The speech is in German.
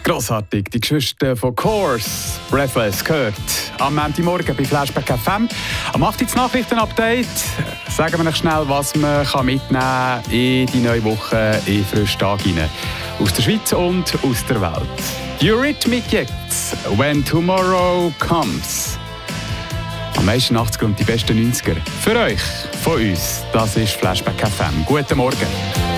Grossartig, die Geschichte von Course, Breathless, gehört am Montagmorgen bei Flashback FM. Am 8. Nachrichtenupdate sagen wir noch schnell, was man mitnehmen kann in die neue Woche in frischen Tag hinein. Aus der Schweiz und aus der Welt. Eurythmics jetzt, When Tomorrow Comes. Am meisten 80er und die besten 90er. Für euch, von uns, das ist Flashback FM. Guten Morgen.